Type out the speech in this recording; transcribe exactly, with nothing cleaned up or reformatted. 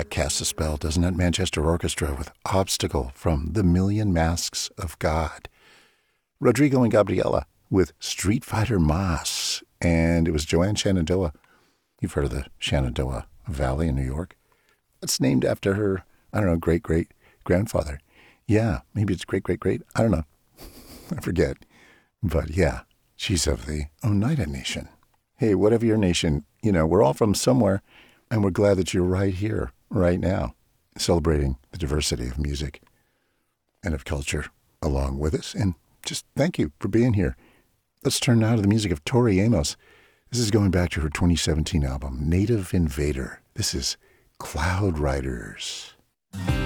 that casts a spell, doesn't it? Manchester Orchestra with Obstacle from The Million Masks of God. Rodrigo and Gabriela with Street Fighter Mas. And it was Joanne Shenandoah. You've heard of the Shenandoah Valley in New York? It's named after her, I don't know, great-great-grandfather. Yeah, maybe it's great-great-great. I don't know. I forget. But yeah, she's of the Oneida Nation. Hey, whatever your nation, you know, we're all from somewhere, and we're glad that you're right here, right now, celebrating the diversity of music and of culture along with us. And just thank you for being here. Let's turn now to the music of Tori Amos. This is going back to her twenty seventeen album, Native Invader. This is Cloud Riders.